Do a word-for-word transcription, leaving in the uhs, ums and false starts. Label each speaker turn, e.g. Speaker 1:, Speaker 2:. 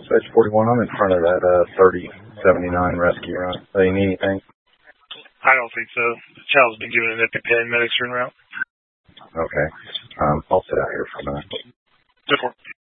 Speaker 1: Osage forty-one. I'm in front of that uh, thirty seventy-nine rescue route. Do you need anything?
Speaker 2: I don't think so. The child's been given an EpiPen. Medics are en route.
Speaker 1: Okay. Um, I'll sit out here for a minute.
Speaker 2: Good for